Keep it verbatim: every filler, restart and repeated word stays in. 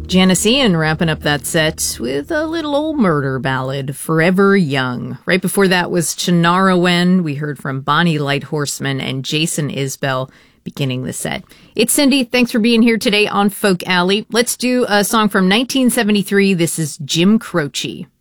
Janice Ian wrapping up that set with a little old murder ballad, Forever Young. Right before that was Shannara Wen. We heard from Bonnie Light Horseman and Jason Isbell beginning the set. It's Cindy. Thanks for being here today on Folk Alley. Let's do a song from nineteen seventy-three. This is Jim Croce.